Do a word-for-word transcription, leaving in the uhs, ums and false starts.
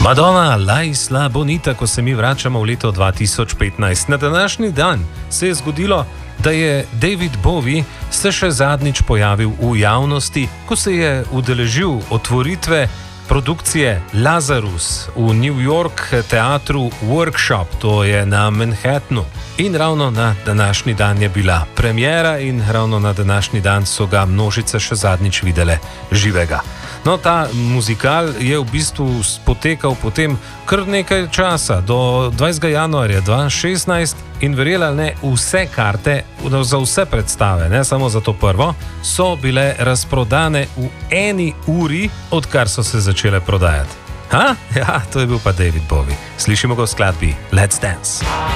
Madonna, La Isla Bonita, ko se mi vračamo v leto dva tisoč petnajst. Na današnji dan se je zgodilo, da je David Bowie se še zadnjič pojavil v javnosti, ko se je udeležil otvoritve produkcije Lazarus v New York teatru Workshop, to je na Manhattnu. In ravno na današnji dan je bila premiera in ravno na današnji dan so ga množice še zadnjič videle živega. No, ta muzikal je v bistvu potekal potem kar nekaj časa, do dvajsetega januarja dva tisoč šestnajst, in verjela ne, vse karte za vse predstave, ne samo za to prvo, so bile razprodane v eni uri, odkar so se začele prodajati. Ha? Ja, to je bil pa David Bowie. Slišimo ga v skladbi Let's Dance.